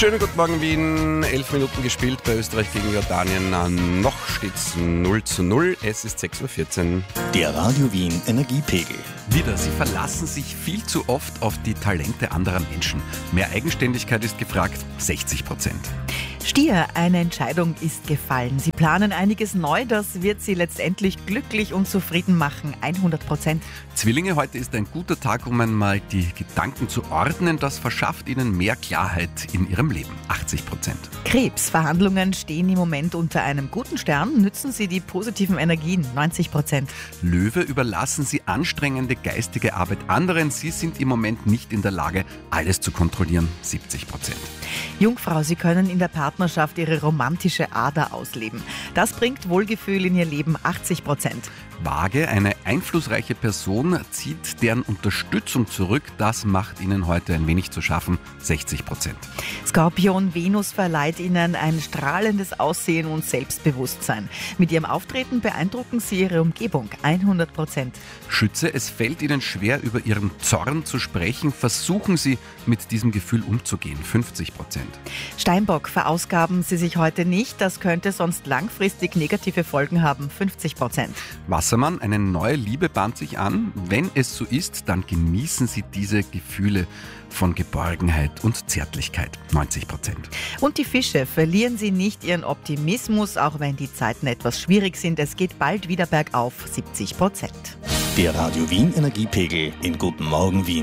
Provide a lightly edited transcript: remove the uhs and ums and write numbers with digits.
Schönen guten Morgen, Wien. 11 Minuten gespielt bei Österreich gegen Jordanien. Noch steht's 0:0. Es ist 6:14 Uhr. Der Radio Wien Energiepegel. Wieder, Sie verlassen sich viel zu oft auf die Talente anderer Menschen. Mehr Eigenständigkeit ist gefragt, 60%. Stier, eine Entscheidung ist gefallen. Sie planen einiges neu, das wird Sie letztendlich glücklich und zufrieden machen, 100%. Zwillinge, heute ist ein guter Tag, um einmal die Gedanken zu ordnen. Das verschafft Ihnen mehr Klarheit in Ihrem Leben, 80%. Krebs, Verhandlungen stehen im Moment unter einem guten Stern. Nützen Sie die positiven Energien, 90%. Löwe, überlassen Sie anstrengende geistige Arbeit anderen. Sie sind im Moment nicht in der Lage, alles zu kontrollieren, 70%. Jungfrau, Sie können in der Partnerschaft Ihre romantische Ader ausleben. Das bringt Wohlgefühl in Ihr Leben, 80%. Waage, eine einflussreiche Person zieht deren Unterstützung zurück. Das macht Ihnen heute ein wenig zu schaffen, 60%. Skorpion, Venus verleiht Ihnen ein strahlendes Aussehen und Selbstbewusstsein. Mit Ihrem Auftreten beeindrucken Sie Ihre Umgebung, 100%. Schütze, es fällt Ihnen schwer, über Ihren Zorn zu sprechen. Versuchen Sie, mit diesem Gefühl umzugehen, 50%. Steinbock, verausgaben Sie sich heute nicht, das könnte sonst langfristig negative Folgen haben, 50%. Wassermann, eine neue Liebe bahnt sich an. Wenn es so ist, dann genießen Sie diese Gefühle von Geborgenheit und Zärtlichkeit, 90%. Und die Fische, verlieren Sie nicht Ihren Optimismus, auch wenn die Zeiten etwas schwierig sind. Es geht bald wieder bergauf, 70%. Der Radio Wien Energiepegel in Guten Morgen Wien.